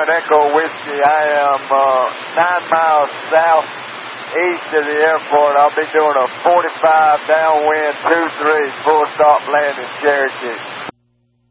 Detroit Echo Whiskey. I am 9 miles southeast of the airport. I'll be doing a 45 downwind 2-3 full stop landing Cherokee.